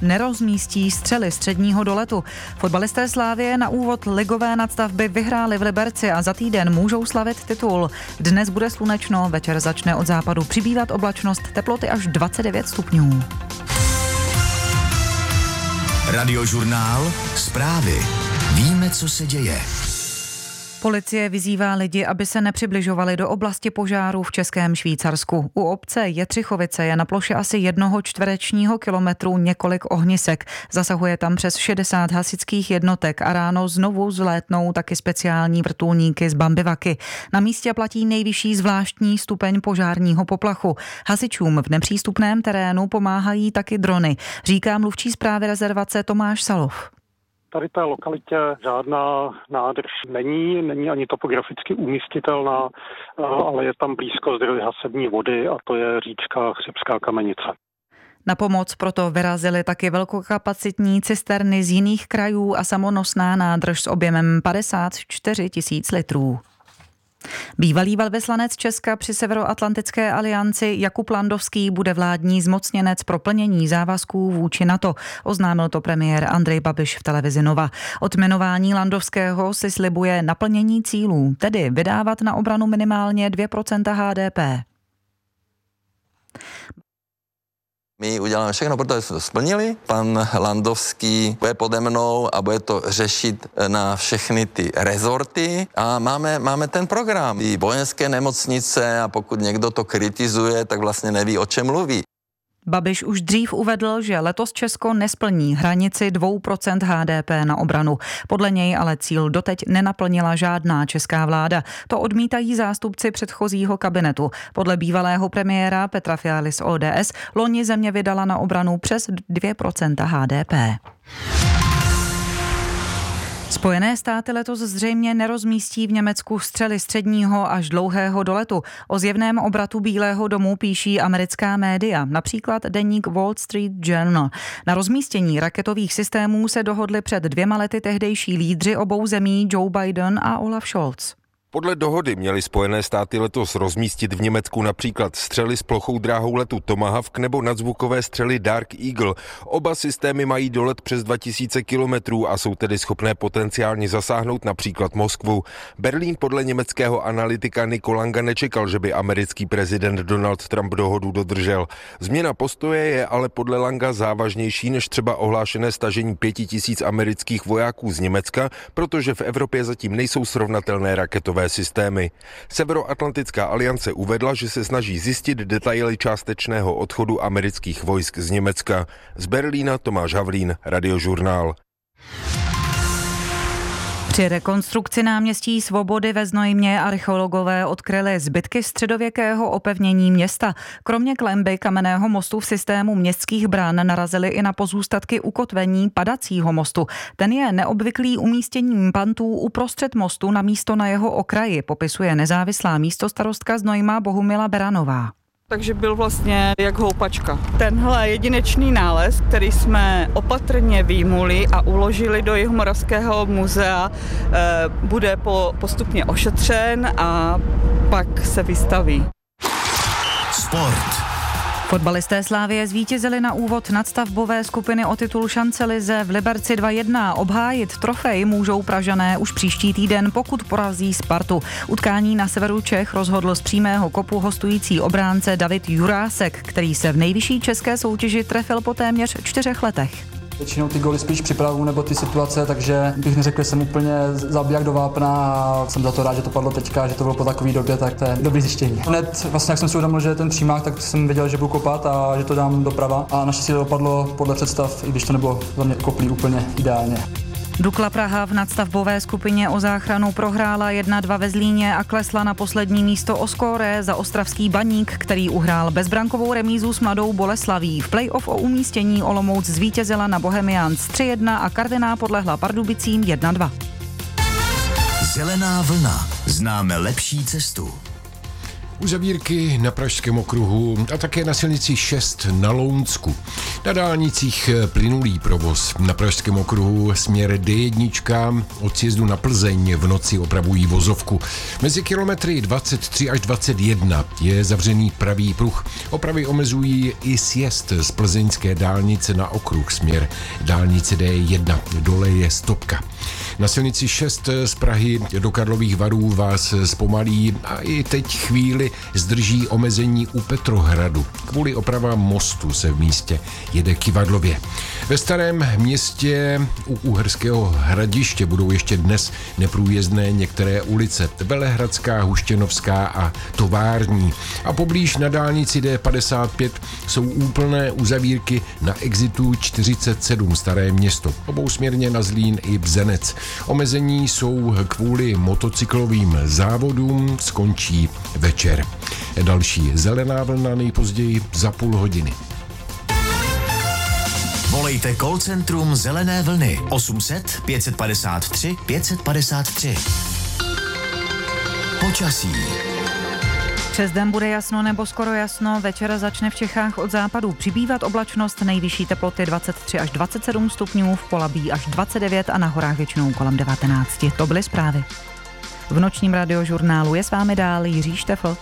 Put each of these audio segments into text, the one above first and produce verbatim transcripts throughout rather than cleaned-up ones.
nerozmístí střely středního doletu. Fotbalisté Slavie na úvod ligové nadstavby vyhráli v Liberci a za týden můžou slavit titul. Dnes bude slunečno, večer začne od západu přibývat oblačnost, teploty až dvacet devět stupňů. Radiožurnál, zprávy. Víme, co se děje. Policie vyzývá lidi, aby se nepřibližovali do oblasti požáru v Českém Švýcarsku. U obce Jetřichovice je na ploše asi jednoho čtverečního kilometru několik ohnisek. Zasahuje tam přes šedesát hasičských jednotek a ráno znovu zlétnou taky speciální vrtulníky z Bambivaky. Na místě platí nejvyšší zvláštní stupeň požárního poplachu. Hasičům v nepřístupném terénu pomáhají taky drony, říká mluvčí správy rezervace Tomáš Salov. Tady té lokalitě žádná nádrž není, není ani topograficky umístitelná, ale je tam blízko zdroj hasební vody a to je říčka Chřibská Kamenice. Na pomoc proto vyrazily taky velkokapacitní cisterny z jiných krajů a samonosná nádrž s objemem padesát čtyři tisíc litrů. Bývalý velvyslanec Česka při Severoatlantické alianci Jakub Landovský bude vládní zmocněnec pro plnění závazků vůči NATO. Oznámil to premiér Andrej Babiš v televizi Nova. Od jmenování Landovského si slibuje naplnění cílů, tedy vydávat na obranu minimálně dvě procenta H D P. My uděláme všechno, protože jsme to splnili. Pan Landovský bude pode mnou a bude to řešit na všechny ty rezorty. A máme, máme ten program. I vojenské nemocnice a pokud někdo to kritizuje, tak vlastně neví, o čem mluví. Babiš už dřív uvedl, že letos Česko nesplní hranici dvě procenta H D P na obranu. Podle něj ale cíl doteď nenaplnila žádná česká vláda. To odmítají zástupci předchozího kabinetu. Podle bývalého premiéra Petra Fialy z O D S loni země vydala na obranu přes dvě procenta H D P. Spojené státy letos zřejmě nerozmístí v Německu střely středního až dlouhého doletu. O zjevném obratu Bílého domu píší americká média, například deník Wall Street Journal. Na rozmístění raketových systémů se dohodli před dvěma lety tehdejší lídři obou zemí Joe Biden a Olaf Scholz. Podle dohody měly Spojené státy letos rozmístit v Německu například střely s plochou dráhou letu Tomahawk nebo nadzvukové střely Dark Eagle. Oba systémy mají dolet přes dva tisíce kilometrů a jsou tedy schopné potenciálně zasáhnout například Moskvu. Berlín podle německého analytika Nico Langa nečekal, že by americký prezident Donald Trump dohodu dodržel. Změna postoje je ale podle Langa závažnější než třeba ohlášené stažení pěti tisíc amerických vojáků z Německa, protože v Evropě zatím nejsou srovnatelné raketové systémy. Severoatlantická aliance uvedla, že se snaží zjistit detaily částečného odchodu amerických vojsk z Německa. Z Berlína Tomáš Havlín, Radiožurnál. Při rekonstrukci náměstí Svobody ve Znojmě archeologové odkryli zbytky středověkého opevnění města. Kromě klenby kamenného mostu v systému městských bran narazili i na pozůstatky ukotvení padacího mostu. Ten je neobvyklý umístěním pantů uprostřed mostu na místo na jeho okraji, popisuje nezávislá místostarostka Znojma Bohumila Beranová. Takže byl vlastně jak houpačka. Tenhle jedinečný nález, který jsme opatrně vyjmuli a uložili do Jihomoravského muzea, bude postupně ošetřen a pak se vystaví. Sport. Fotbalisté Slavie zvítězili na úvod nadstavbové skupiny o titul Šancelize v Liberci dva jedna. Obhájit trofej můžou Pražané už příští týden, pokud porazí Spartu. Utkání na severu Čech rozhodl z přímého kopu hostující obránce David Jurásek, který se v nejvyšší české soutěži trefil po téměř čtyřech letech. Většinou ty góly spíš připravu nebo ty situace, takže bych neřekl, že jsem úplně zabijak do vápna a jsem za to rád, že to padlo teďka, že to bylo po takové době, tak to je dobrý zjištění. Hned vlastně, jak jsem si uvědomil, že je ten přímák, tak jsem věděl, že budu kopat a že to dám doprava a naštěstí to dopadlo podle představ, i když to nebylo za mě koplý úplně ideálně. Dukla Praha v nadstavbové skupině o záchranu prohrála jedna dva ve Zlíně a klesla na poslední místo o skóre za ostravský Baník, který uhrál bezbrankovou remízu s Mladou Boleslaví. V play-off o umístění Olomouc zvítězila na Bohemians tři jedna a Karviná podlehla Pardubicím jedna dva. Zelená vlna. Známe lepší cestu. Uzavírky na Pražském okruhu a také na silnici šest na Lounsku. Na dálnicích plynulý provoz. Na Pražském okruhu směr D jedna od sjezdu na Plzeň v noci opravují vozovku. Mezi kilometry dvacet tři až dvacet jedna je zavřený pravý pruh. Opravy omezují i sjezd z plzeňské dálnice na okruh směr dálnice D jedna. Dole je stopka. Na silnici šest z Prahy do Karlových Varů vás zpomalí a i teď chvíli zdrží omezení u Petrohradu. Kvůli opravám mostu se v místě jede Kyvadlově. Ve Starém Městě u Uherského Hradiště budou ještě dnes neprůjezdné některé ulice. Velehradská, Huštěnovská a Tovární. A poblíž na dálnici D padesát pět jsou úplné uzavírky na exitu čtyřicet sedm Staré Město. Obousměrně na Zlín i Bzenec. Omezení jsou kvůli motocyklovým závodům, skončí večer. Další zelená vlna nejpozději za půl hodiny. Volejte call centrum Zelené vlny osm set pět padesát tři pět padesát tři. Počasí. Přes den bude jasno nebo skoro jasno, večer začne v Čechách od západu přibývat oblačnost, nejvyšší teploty dvacet tři až dvacet sedm stupňů, v Polabí až dvacet devět a na horách většinou kolem devatenáct. To byly zprávy. V nočním radiožurnálu je s vámi dál Jiří Štefl.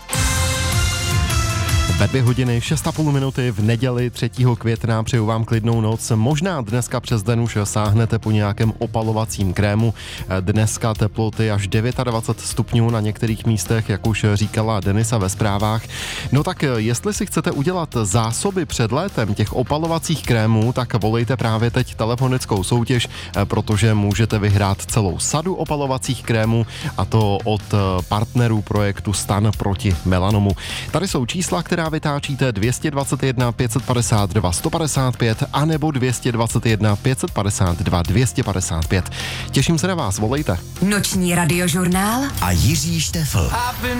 Ve dvě hodiny šest a půl minuty v neděli třetího května přeju vám klidnou noc. Možná dneska přes den už sáhnete po nějakém opalovacím krému. Dneska teploty až dvacet devět stupňů na některých místech, jak už říkala Denisa ve zprávách. No tak jestli si chcete udělat zásoby před létem těch opalovacích krémů, tak volejte právě teď telefonickou soutěž, protože můžete vyhrát celou sadu opalovacích krémů, a to od partnerů projektu Stan proti melanomu. Tady jsou čísla, která vytáčíte: dvě dvě jedna pět padesát dva sto padesát pět a nebo dvě dvě jedna pět padesát dva dvě padesát pět. Těším se na vás, volejte. Noční radiožurnál a Jiří Štefl.